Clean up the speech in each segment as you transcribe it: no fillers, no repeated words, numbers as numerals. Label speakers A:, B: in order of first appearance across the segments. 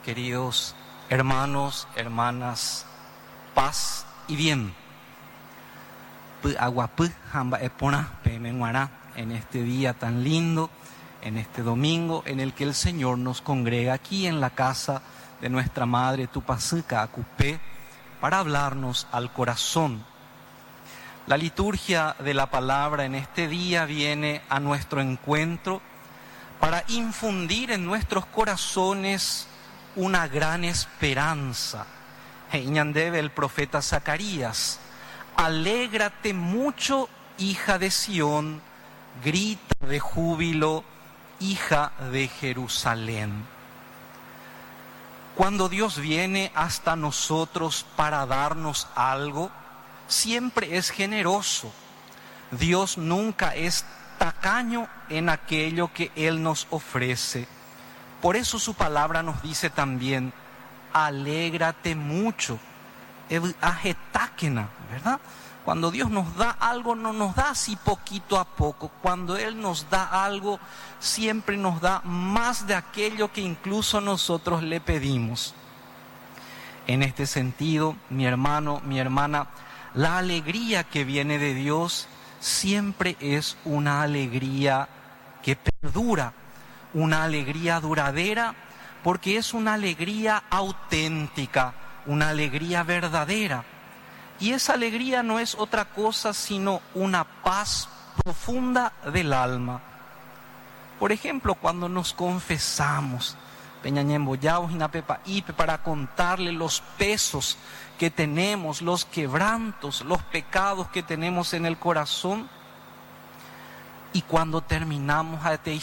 A: queridos hermanos, hermanas, paz y bien. En este día tan lindo, en este domingo en el que el Señor nos congrega aquí en la casa de nuestra Madre Tupacika Acupé para hablarnos al corazón. La liturgia de la palabra en este día viene a nuestro encuentro para infundir en nuestros corazones una gran esperanza. Debe el profeta Zacarías: alégrate mucho, hija de Sión, grita de júbilo, hija de Jerusalén. Cuando Dios viene hasta nosotros para darnos algo, siempre es generoso. Dios nunca es tacaño en aquello que Él nos ofrece. Por eso su palabra nos dice también: alégrate mucho, ¿verdad? Cuando Dios nos da algo, no nos da así poquito a poco. Cuando Él nos da algo, siempre nos da más de aquello que incluso nosotros le pedimos. En este sentido, mi hermano, mi hermana, la alegría que viene de Dios siempre es una alegría que perdura, una alegría duradera, porque es una alegría auténtica, una alegría verdadera. Y esa alegría no es otra cosa sino una paz profunda del alma. Por ejemplo, cuando nos confesamos, para contarle los pesos que tenemos, los quebrantos, los pecados que tenemos en el corazón, y cuando terminamos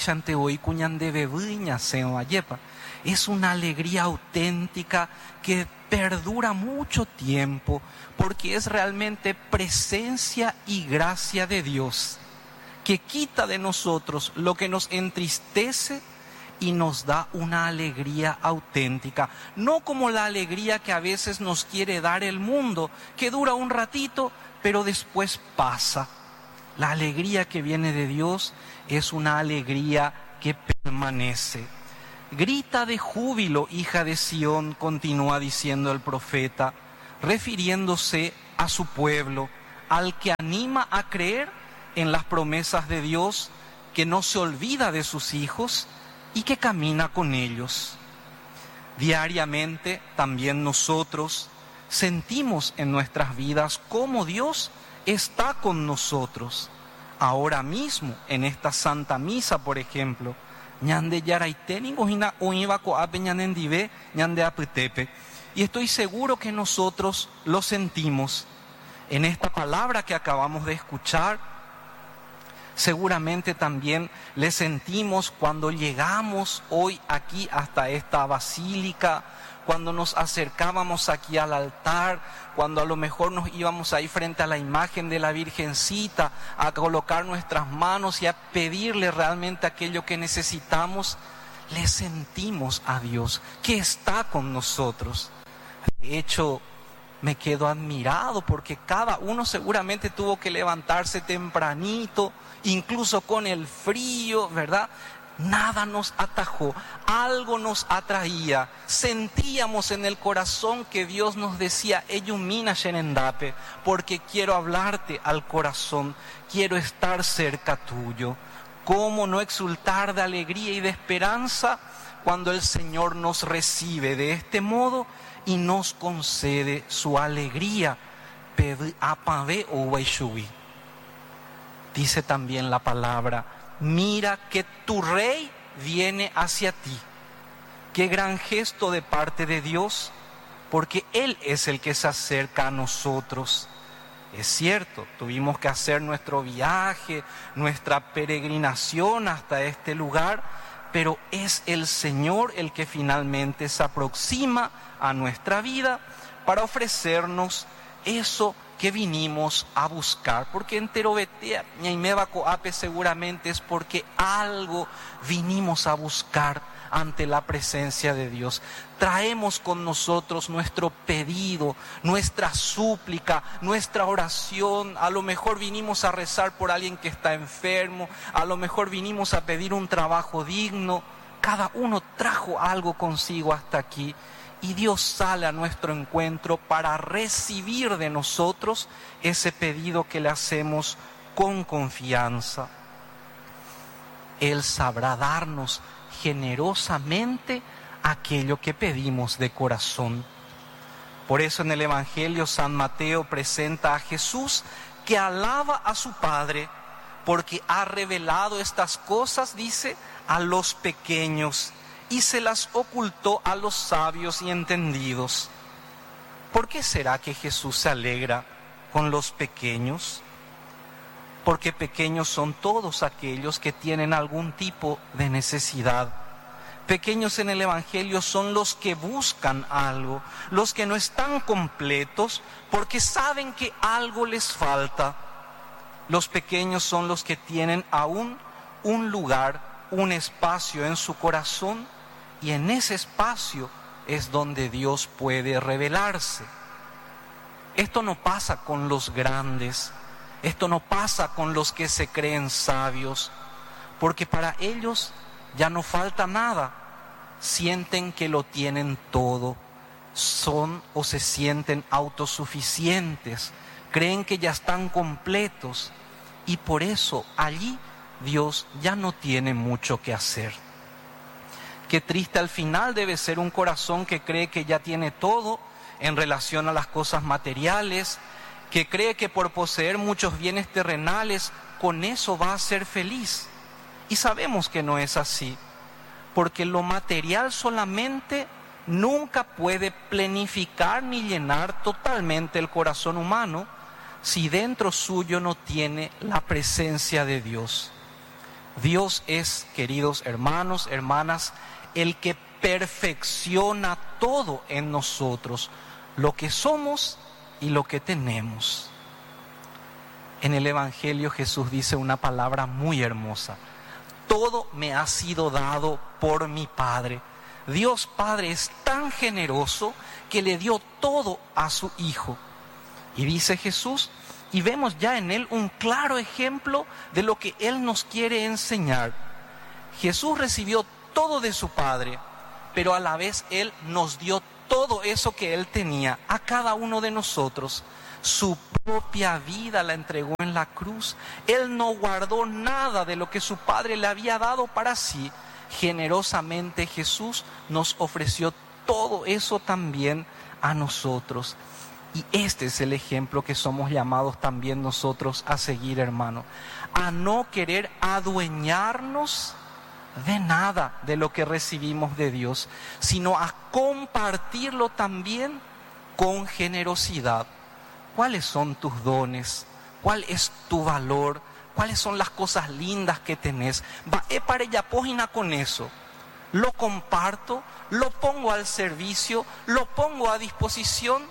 A: es una alegría auténtica que perdura mucho tiempo, porque es realmente presencia y gracia de Dios que quita de nosotros lo que nos entristece y nos da una alegría auténtica, no como la alegría que a veces nos quiere dar el mundo, que dura un ratito pero después pasa. La alegría que viene de Dios es una alegría que permanece. Grita de júbilo, hija de Sión, continúa diciendo el profeta, refiriéndose a su pueblo, al que anima a creer en las promesas de Dios, que no se olvida de sus hijos y que camina con ellos. Diariamente también nosotros sentimos en nuestras vidas cómo Dios está con nosotros. Ahora mismo, en esta Santa Misa, por ejemplo, y estoy seguro que nosotros lo sentimos en esta palabra que acabamos de escuchar. Seguramente también le sentimos cuando llegamos hoy aquí hasta esta basílica, cuando nos acercábamos aquí al altar, cuando a lo mejor nos íbamos ahí frente a la imagen de la Virgencita a colocar nuestras manos y a pedirle realmente aquello que necesitamos. Le sentimos a Dios que está con nosotros. De hecho, me quedo admirado porque cada uno seguramente tuvo que levantarse tempranito, incluso con el frío, ¿verdad? Nada nos atajó, algo nos atraía. Sentíamos en el corazón que Dios nos decía: Eyumina Shenendape, porque quiero hablarte al corazón, quiero estar cerca tuyo. ¿Cómo no exultar de alegría y de esperanza cuando el Señor nos recibe de este modo y nos concede su alegría? Dice también la palabra: mira que tu rey viene hacia ti. Qué gran gesto de parte de Dios, porque Él es el que se acerca a nosotros. Es cierto, tuvimos que hacer nuestro viaje, nuestra peregrinación hasta este lugar, pero es el Señor el que finalmente se aproxima a nuestra vida para ofrecernos eso que vinimos a buscar. Porque en Terobetea, Ñaimebaco Ape, seguramente es porque algo vinimos a buscar ante la presencia de Dios. Traemos con nosotros nuestro pedido, nuestra súplica, nuestra oración. A lo mejor vinimos a rezar por alguien que está enfermo, a lo mejor vinimos a pedir un trabajo digno, Cada uno trajo algo consigo hasta aquí y Dios sale a nuestro encuentro para recibir de nosotros ese pedido que le hacemos con confianza. Él sabrá darnos generosamente aquello que pedimos de corazón. Por eso en el Evangelio San Mateo presenta a Jesús que alaba a su Padre porque ha revelado estas cosas, dice, a los pequeños y se las ocultó a los sabios y entendidos. ¿Por qué será que Jesús se alegra con los pequeños? Porque pequeños son todos aquellos que tienen algún tipo de necesidad. Pequeños en el Evangelio son los que buscan algo, los que no están completos porque saben que algo les falta. Los pequeños son los que tienen aún un lugar, un espacio en su corazón, y en ese espacio es donde Dios puede revelarse. Esto no pasa con los grandes, esto no pasa con los que se creen sabios, porque para ellos ya no falta nada, sienten que lo tienen todo, son o se sienten autosuficientes, creen que ya están completos y por eso allí Dios ya no tiene mucho que hacer. Qué triste al final debe ser un corazón que cree que ya tiene todo en relación a las cosas materiales, que cree que por poseer muchos bienes terrenales con eso va a ser feliz. Y sabemos que no es así, porque lo material solamente nunca puede plenificar ni llenar totalmente el corazón humano si dentro suyo no tiene la presencia de Dios. Dios es, queridos hermanos, hermanas, el que perfecciona todo en nosotros, lo que somos y lo que tenemos. En el Evangelio Jesús dice una palabra muy hermosa: todo me ha sido dado por mi Padre. Dios Padre es tan generoso que le dio todo a su Hijo. Y dice Jesús, y vemos ya en Él un claro ejemplo de lo que Él nos quiere enseñar. Jesús recibió todo de su Padre, pero a la vez Él nos dio todo eso que Él tenía a cada uno de nosotros. Su propia vida la entregó en la cruz. Él no guardó nada de lo que su Padre le había dado para sí. Generosamente Jesús nos ofreció todo eso también a nosotros. Y este es el ejemplo que somos llamados también nosotros a seguir, hermano. A no querer adueñarnos de nada de lo que recibimos de Dios, sino a compartirlo también con generosidad. ¿Cuáles son tus dones? ¿Cuál es tu valor? ¿Cuáles son las cosas lindas que tenés? Para ella pógina con eso. Lo comparto, lo pongo al servicio, lo pongo a disposición.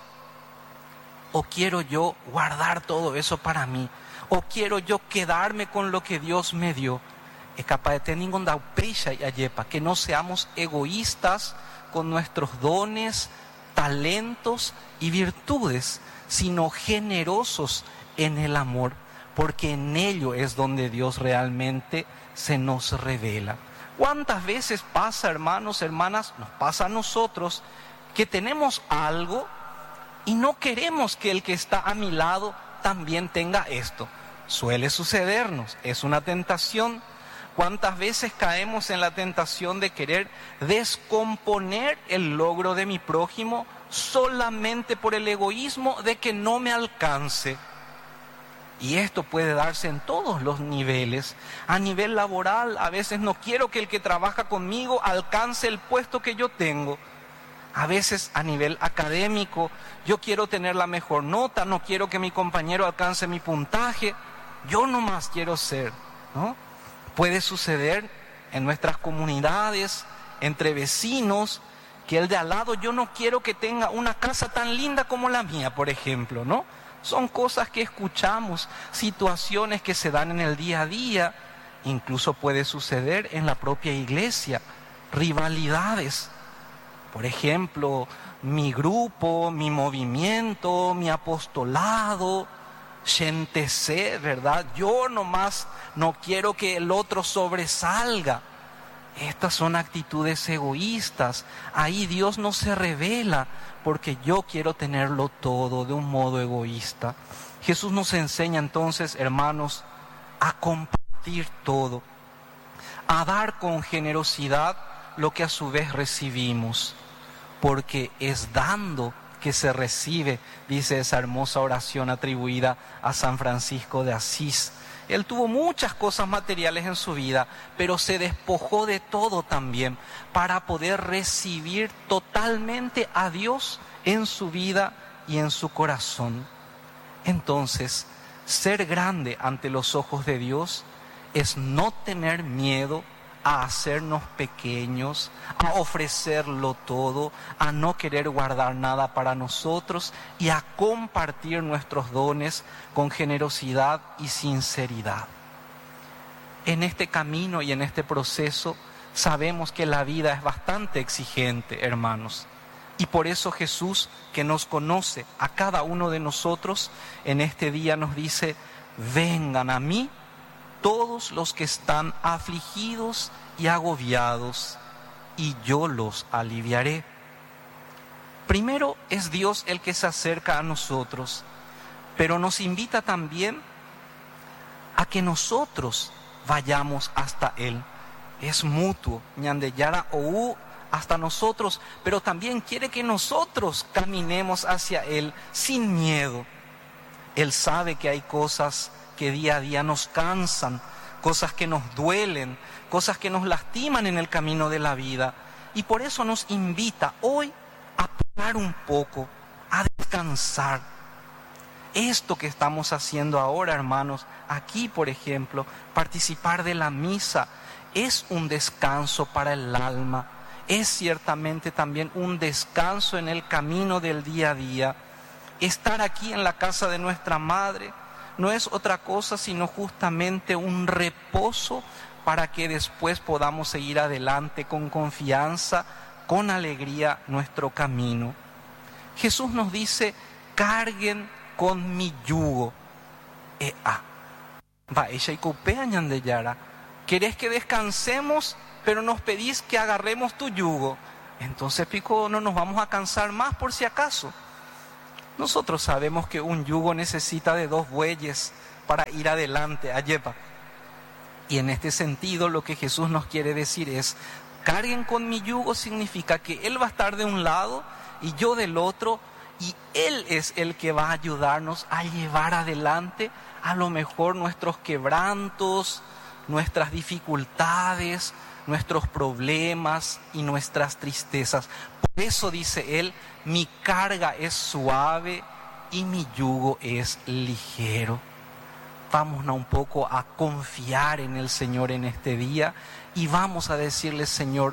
A: ¿O quiero yo guardar todo eso para mí? ¿O quiero yo quedarme con lo que Dios me dio? Es capaz de tener ninguna prisa y ayepa, que no seamos egoístas con nuestros dones, talentos y virtudes, sino generosos en el amor, porque en ello es donde Dios realmente se nos revela. ¿Cuántas veces pasa, hermanos, hermanas, nos pasa a nosotros que tenemos algo y no queremos que el que está a mi lado también tenga esto? Suele sucedernos, es una tentación. ¿Cuántas veces caemos en la tentación de querer descomponer el logro de mi prójimo solamente por el egoísmo de que no me alcance? Y esto puede darse en todos los niveles. A nivel laboral, a veces no quiero que el que trabaja conmigo alcance el puesto que yo tengo. A veces a nivel académico, yo quiero tener la mejor nota, no quiero que mi compañero alcance mi puntaje, yo nomás quiero ser, ¿no? Puede suceder en nuestras comunidades, entre vecinos, que el de al lado yo no quiero que tenga una casa tan linda como la mía, por ejemplo, ¿no? Son cosas que escuchamos, situaciones que se dan en el día a día, incluso puede suceder en la propia iglesia, rivalidades. Por ejemplo, mi grupo, mi movimiento, mi apostolado, gente sé, ¿verdad? Yo nomás no quiero que el otro sobresalga. Estas son actitudes egoístas. Ahí Dios no se revela porque yo quiero tenerlo todo de un modo egoísta. Jesús nos enseña entonces, hermanos, a compartir todo, a dar con generosidad lo que a su vez recibimos, porque es dando que se recibe, dice esa hermosa oración atribuida a San Francisco de Asís. Él tuvo muchas cosas materiales en su vida, pero se despojó de todo también para poder recibir totalmente a Dios en su vida y en su corazón. Entonces, ser grande ante los ojos de Dios es no tener miedo a hacernos pequeños, a ofrecerlo todo, a no querer guardar nada para nosotros y a compartir nuestros dones con generosidad y sinceridad. En este camino y en este proceso sabemos que la vida es bastante exigente, hermanos. Y por eso Jesús, que nos conoce a cada uno de nosotros, en este día nos dice: vengan a mí todos los que están afligidos y agobiados, y yo los aliviaré. Primero es Dios el que se acerca a nosotros, pero nos invita también a que nosotros vayamos hasta Él. Es mutuo, ñandeyara ou hasta nosotros, pero también quiere que nosotros caminemos hacia Él sin miedo. Él sabe que hay cosas que día a día nos cansan, cosas que nos duelen, cosas que nos lastiman en el camino de la vida. Y por eso nos invita hoy a parar un poco, a descansar. Esto que estamos haciendo ahora, hermanos, aquí por ejemplo, participar de la misa, es un descanso para el alma. Es ciertamente también un descanso en el camino del día a día. Estar aquí en la casa de nuestra Madre no es otra cosa sino justamente un reposo para que después podamos seguir adelante con confianza, con alegría nuestro camino. Jesús nos dice: carguen con mi yugo. ¿Querés que descansemos, pero nos pedís que agarremos tu yugo? Entonces, pico, no nos vamos a cansar más por si acaso. Nosotros sabemos que un yugo necesita de 2 bueyes para ir adelante, ayepa. Y en este sentido lo que Jesús nos quiere decir es: carguen con mi yugo significa que Él va a estar de un lado y yo del otro, y Él es el que va a ayudarnos a llevar adelante a lo mejor nuestros quebrantos, nuestras dificultades, nuestros problemas y nuestras tristezas. Por eso dice Él: mi carga es suave y mi yugo es ligero. Vamos un poco a confiar en el Señor en este día y vamos a decirle: Señor,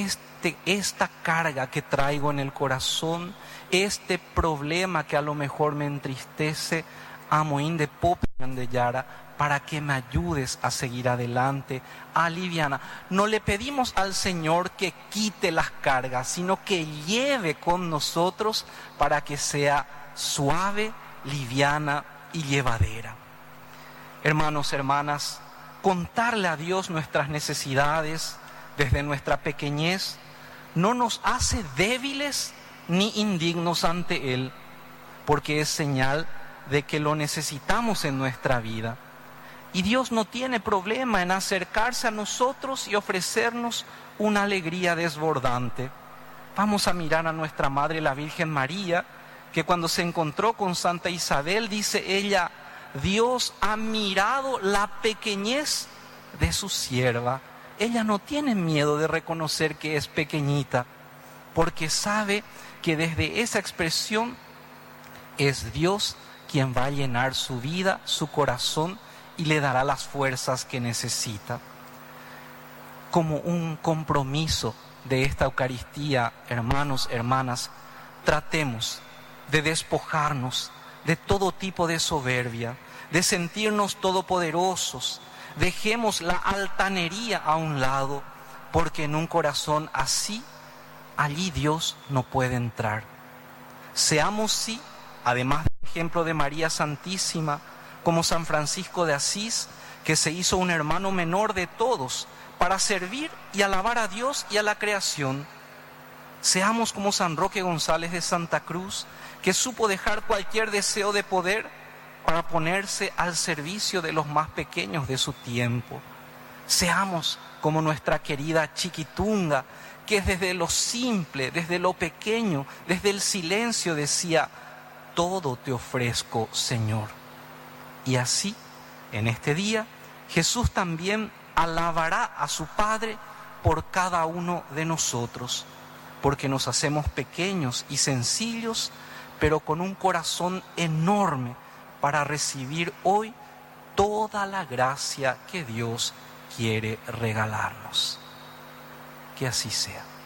A: esta carga que traigo en el corazón, este problema que a lo mejor me entristece, amoín de popian de yara, para que me ayudes a seguir adelante, aliviana. No le pedimos al Señor que quite las cargas, sino que lleve con nosotros para que sea suave, liviana y llevadera. Hermanos, hermanas, contarle a Dios nuestras necesidades desde nuestra pequeñez no nos hace débiles ni indignos ante Él, porque es señal de que lo necesitamos en nuestra vida. Y Dios no tiene problema en acercarse a nosotros y ofrecernos una alegría desbordante. Vamos a mirar a nuestra Madre, la Virgen María, que cuando se encontró con Santa Isabel, dice ella: Dios ha mirado la pequeñez de su sierva. Ella no tiene miedo de reconocer que es pequeñita, porque sabe que desde esa expresión es Dios quien va a llenar su vida, su corazón, y le dará las fuerzas que necesita. Como un compromiso de esta Eucaristía, hermanos, hermanas, tratemos de despojarnos de todo tipo de soberbia, de sentirnos todopoderosos. Dejemos la altanería a un lado, porque en un corazón así, allí Dios no puede entrar. Seamos, sí, además del ejemplo de María Santísima, como San Francisco de Asís, que se hizo un hermano menor de todos, para servir y alabar a Dios y a la creación. Seamos como San Roque González de Santa Cruz, que supo dejar cualquier deseo de poder para ponerse al servicio de los más pequeños de su tiempo. Seamos como nuestra querida Chiquitunga, que desde lo simple, desde lo pequeño, desde el silencio decía: todo te ofrezco, Señor. Y así, en este día, Jesús también alabará a su Padre por cada uno de nosotros, porque nos hacemos pequeños y sencillos, pero con un corazón enorme para recibir hoy toda la gracia que Dios quiere regalarnos. Que así sea.